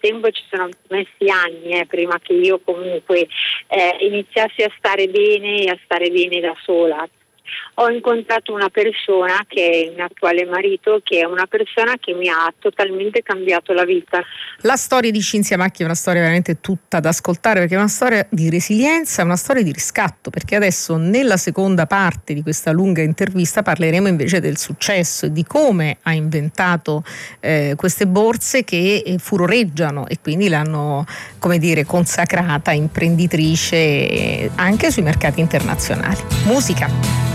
tempo, ci sono messi anni prima che io comunque iniziassi a stare bene e a stare bene da sola. Ho incontrato una persona, che è il mio attuale marito, che è una persona che mi ha totalmente cambiato la vita. La storia di Cinzia Macchi è una storia veramente tutta da ascoltare, perché è una storia di resilienza, una storia di riscatto, perché adesso nella seconda parte di questa lunga intervista parleremo invece del successo e di come ha inventato queste borse che furoreggiano e quindi l'hanno, come dire, consacrata imprenditrice anche sui mercati internazionali. Musica.